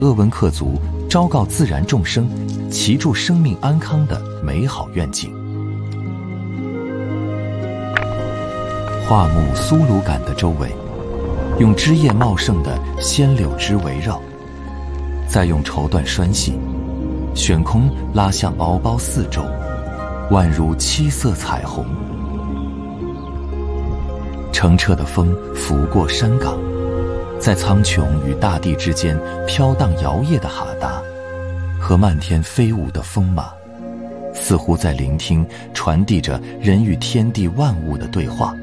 鄂温克族昭告自然众生祈祝生命安康的美好愿景。桦木苏鲁杆的周围，用枝叶茂盛的鲜柳枝围绕，再用绸缎拴系，悬空拉向敖包四周，宛如七色彩虹。澄澈的风拂过山岗，在苍穹与大地之间飘荡摇曳的哈达和漫天飞舞的风马，似乎在聆听传递着人与天地万物的对话。